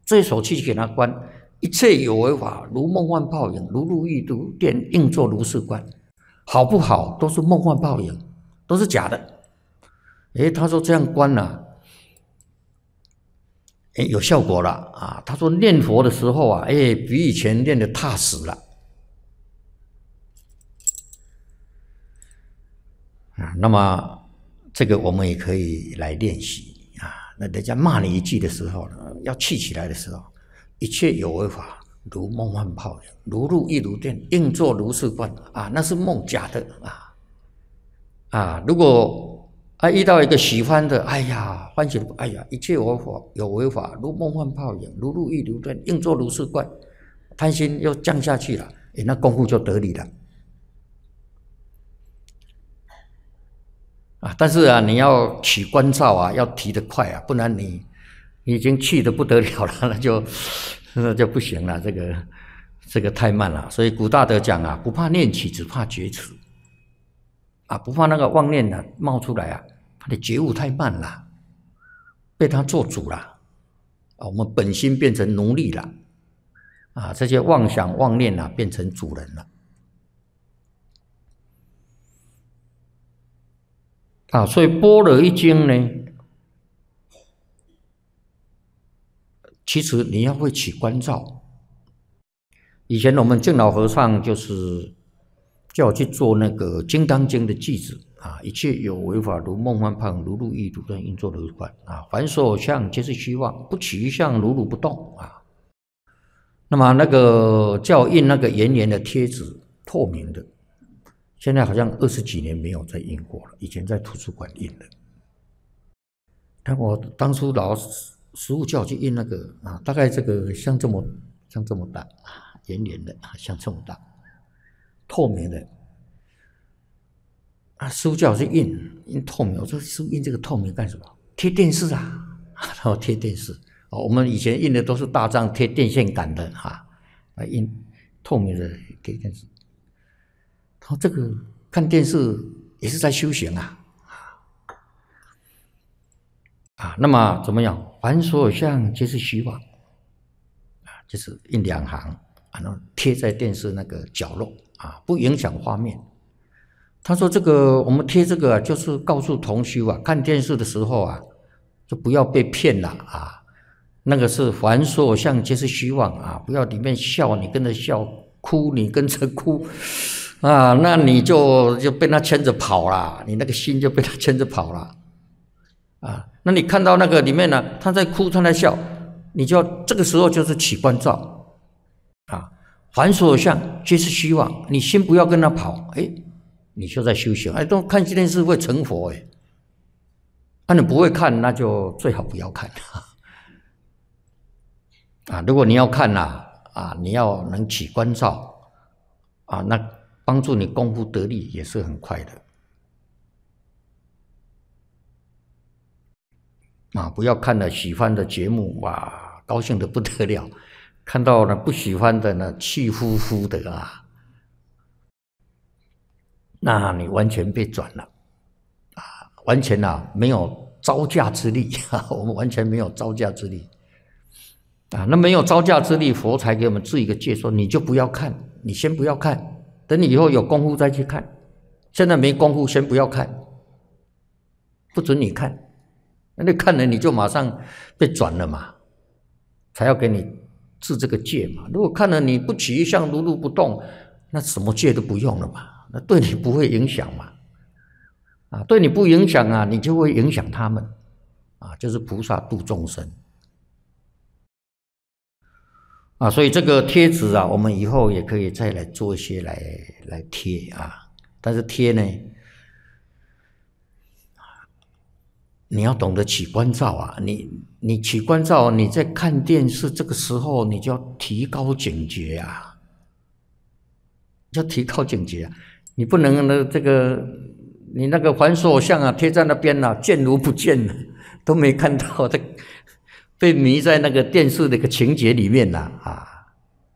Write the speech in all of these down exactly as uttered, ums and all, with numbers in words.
这手去给他观，一切有为法，如梦幻泡影，如露亦如电，应作如是观。好不好？都是梦幻泡影，都是假的。哎，他说这样观啊，哎，有效果了啊。他说念佛的时候啊，哎，比以前念的踏实了啊。那么这个我们也可以来练习啊。那人家骂你一句的时候呢，要气起来的时候，一切有为法，如梦幻泡影，如露亦如电，应作如是观啊。那是梦，假的啊啊。如果啊，遇到一个喜欢的，哎呀，欢喜的，哎呀，一切有为法，有为法，如梦幻泡影，如露亦如电，应作如是观。贪心又降下去了，哎，那功夫就得力了啊。但是啊，你要起观照啊，要提得快啊，不然你你已经气得不得了了，那就那就不行了，这个这个太慢了。所以古大德讲啊，不怕念起，只怕觉迟啊，不怕那个妄念啊冒出来啊，他的觉悟太慢了，被他做主了啊，我们本心变成奴隶了啊，这些妄想妄念啊变成主人了啊。所以般若一经呢，其实你要会起观照。以前我们净老和尚就是叫我去做那个《金刚经》的句子啊，一切有为法，如梦幻泡影，如露亦如电，应作如是观啊。凡所有相，皆是虚妄，不起于相，如如不动啊。那么那个叫印那个圆圆的贴纸，透明的，现在好像二十几年没有再印过了，以前在图书馆印的。但我当初老师傅叫我去印那个啊，大概这个像这么像这么大，圆圆的，像这么大。透明的啊，师傅叫我去印印透明，我说师傅印这个透明干什么？贴电视啊，然后贴电视。哦，我们以前印的都是大张贴电线杆的哈，啊，印透明的贴电视。然后这个看电视也是在修行啊，啊，那么怎么样？凡所有相，皆是虚妄啊，就是印两行，然后贴在电视那个角落。啊，不影响画面。他说：“这个我们贴这个、啊，就是告诉同修啊，看电视的时候啊，就不要被骗了啊。那个是凡所有相，皆是虚妄啊，不要里面笑，你跟着笑；哭，你跟着哭啊，那你就就被他牵着跑了，你那个心就被他牵着跑了啊。那你看到那个里面呢、啊，他在哭，他在笑，你就要这个时候就是起观照啊。”凡所有相，皆是虚妄。你先不要跟他跑，哎，你就在修行。哎，都看电视会成佛哎。那、啊、你不会看，那就最好不要看啊。如果你要看呐、啊，啊，你要能起观照啊，那帮助你功夫得力也是很快的啊。不要看了喜欢的节目，哇，高兴的不得了。看到了不喜欢的呢，气呼呼的啊，那你完全被转了啊，完全啊没有招架之力啊，我们完全没有招架之力啊。那没有招架之力，佛才给我们治一个戒，说你就不要看，你先不要看，等你以后有功夫再去看。现在没功夫，先不要看，不准你看，那你看了你就马上被转了嘛，才要给你治这个戒嘛。如果看了你不起于相，如如不动，那什么戒都不用了嘛，那对你不会影响嘛。啊，对你不影响啊，你就会影响他们啊，就是菩萨度众生啊。所以这个贴纸啊，我们以后也可以再来做一些来来贴啊。但是贴呢，你要懂得起观照啊！你你起观照，你在看电视这个时候，你就要提高警觉啊，要提高警觉啊！你不能呢这个你那个凡所有相啊贴在那边啊，见如不见了，都没看到，这被迷在那个电视的一个情节里面了啊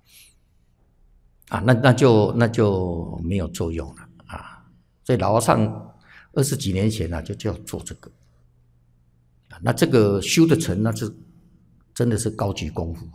啊，那那就那就没有作用了啊！所以老和尚二十几年前啊，就就要做这个。那这个修得成，那是真的是高级功夫。